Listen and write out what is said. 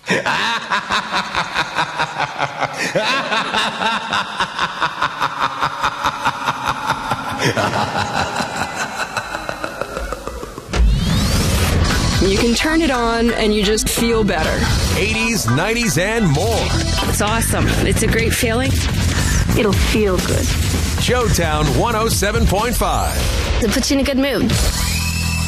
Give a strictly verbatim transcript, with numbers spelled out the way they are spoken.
You can turn it on and you just feel better. eighties, nineties, and more. It's awesome. It's a great feeling. It'll feel good. Showtown one oh seven point five. It puts you in a good mood.